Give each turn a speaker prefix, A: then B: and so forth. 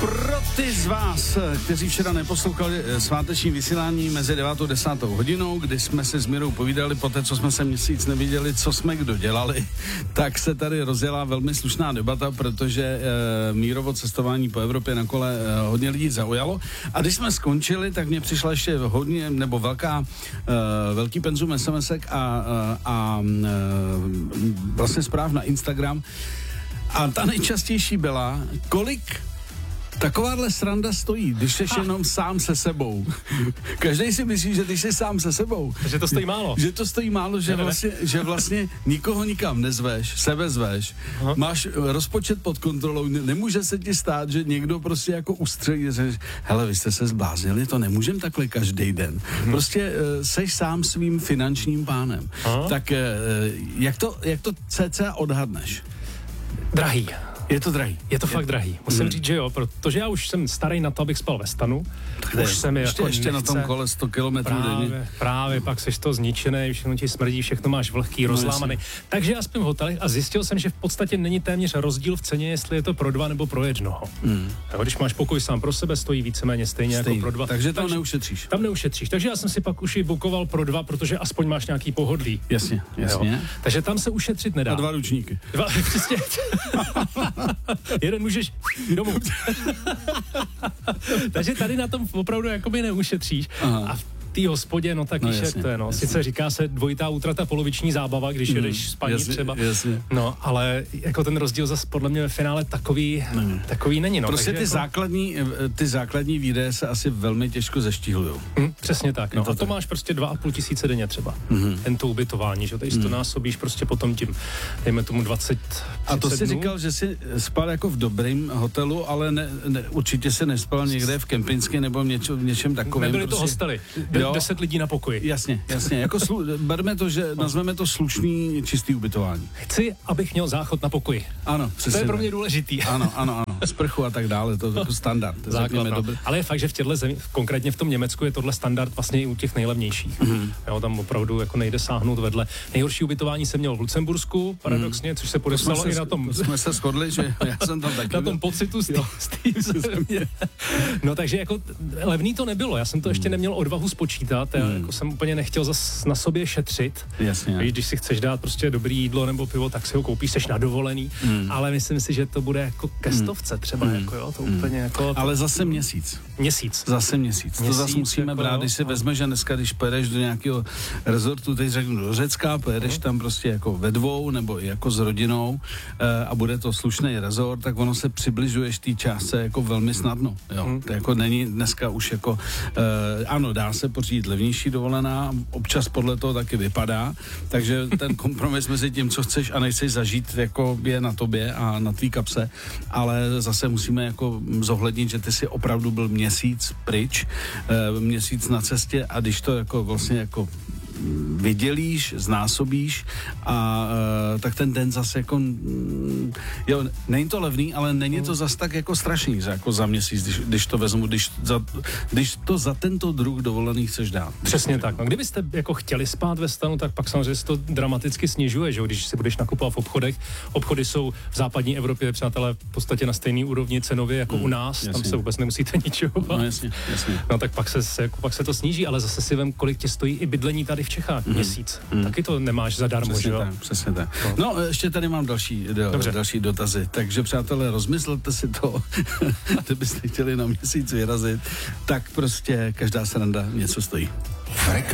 A: Pro ty z vás, kteří včera neposlouchali sváteční vysílání mezi 9. a 10. hodinou, kdy jsme se s Mirou povídali po té, co jsme se měsíc neviděli, co jsme kdo dělali, tak se tady rozjela velmi slušná debata, protože Mírovo cestování po Evropě na kole hodně lidí zaujalo. A když jsme skončili, tak mně přišla ještě hodně, nebo velký penzum SMSek a vlastně zpráv na Instagram. A ta nejčastější byla, kolik takováhle sranda stojí, když jsi jenom sám se sebou. Každý si myslí, že když jsi sám se sebou.
B: Že to stojí málo.
A: Že to stojí málo, že vlastně nikoho nikam nezveš, sebe zveš, máš rozpočet pod kontrolou, nemůže se ti stát, že někdo prostě jako ustřelí, že hele, vy jste se zbláznili, to nemůžem takhle každý den. Prostě seš sám svým finančním pánem. Tak jak to cca odhadneš?
B: Drahý.
A: Je to drahý.
B: Je to fakt drahý. Musím říct, že jo, protože já už jsem starý na to, abych spal ve stanu. Už se mi jako
A: ještě na tom kole 100 kilometrů denně.
B: Právě, pak seš to zničený, všechno ti smrdí, všechno máš vlhký, rozlámaný. Takže já spím v hotelech a zjistil jsem, že v podstatě není téměř rozdíl v ceně, jestli je to pro dva nebo pro jednoho. Jo, když máš pokoj sám pro sebe, stojí víceméně stejně jako pro dva.
A: Takže tam neušetříš.
B: Tam neušetříš. Takže já jsem si pak už i bukoval pro dva, protože aspoň máš nějaký pohodlí.
A: Jasně.
B: Takže tam se ušetřit nedá.
A: A 2 ručníky.
B: Přesně. Jeden můžeš domů. Takže tady na tom opravdu jakoby neušetříš. A v té hospodě, no tak víš, jak to je, no. Sice říká se dvojitá útrata, poloviční zábava, když jedeš spaní třeba.
A: Jasně.
B: No, ale jako ten rozdíl zase podle mě ve finále takový není, no.
A: Prostě
B: takže
A: ty základní výdaje se asi velmi těžko zeštíhlujou.
B: Přesně tak, no. A to máš prostě 2,5 tisíce denně třeba. Jen to ubytování, že? Tady to násobíš prostě potom tím, dejme tomu 20.
A: A to jsi říkal, že jsi spal jako v dobrým hotelu, ale určitě se nespal někde v kempinské nebo v něčem takovém.
B: Nebyly to hostely. 10 lidí na pokoji.
A: Jasně. Jako berme to, že nazveme to slušný, čistý ubytování.
B: Chci, abych měl záchod na pokoji.
A: Ano, přesně.
B: To je pro mě důležitý.
A: Ano. Sprchu a tak dále, to je jako standard.
B: Základ, no. Ale je fakt, že v těchto zemích, konkrétně v tom Německu, je tohle standard vlastně i u těch nejlevnějších. Jo, tam opravdu jako nejde sáhnout vedle. Nejhorší ubytování jsem měl v Lucembursku, paradoxně, což se podepsalo i na tom.
A: Jsme se shodli, že já jsem tam taky.
B: Na tom pocitu z té země. No takže jako levný to nebylo. Já jsem to ještě neměl odvahu spočítat. Já jako jsem úplně nechtěl zas na sobě šetřit.
A: Jasně.
B: Víš, když si chceš dát prostě dobrý jídlo nebo pivo, tak si ho koupíš, seš na dovolený. Ale myslím si, že to bude jako ke stovce třeba, jako jo, to úplně jako.
A: Ale zase měsíc. Zase měsíc. To zase musíme jako brát, když si vezme, že dneska, když pojedeš do nějakého rezortu, teď řeknu do Řecka, pojedeš tam prostě jako ve dvou nebo jako s rodinou a bude to slušný rezort, tak ono se přibližuješ té částce jako velmi snadno. Jo. To jako není dneska už jako, ano, dá se pořídit levnější dovolená, občas podle toho taky vypadá, takže ten kompromis mezi tím, co chceš a nechceš zažít, jako je na tobě a na tvý kapse, ale zase musíme jako zohlednit, že ty si opravdu byl měsíc pryč, měsíc na cestě a když to jako vlastně jako vydělíš, znásobíš a tak ten den zase jako jo, není to levný, ale není to zase tak jako strašný jako za měsíc, když to vezmu, když to za tento druh dovolený chceš dát.
B: Přesně tak. No, kdybyste jako chtěli spát ve stanu, tak pak samozřejmě se to dramaticky snižuje, že když si budeš nakupovat v obchodech. Obchody jsou v západní Evropě, přátelé, v podstatě na stejné úrovni cenově jako u nás, jasně. Tam se vůbec nemusíte ničeho bát.
A: No jasně.
B: No tak pak se to sníží, ale zase si vem, kolik ti stojí i bydlení tady v Čechách měsíc. Taky to nemáš zadarmo, že jo?
A: Přesně tak. No, ještě tady mám další dotazy. Takže, přátelé, rozmyslete si to, kdybyste chtěli na měsíc vyrazit, tak prostě každá sranda něco stojí.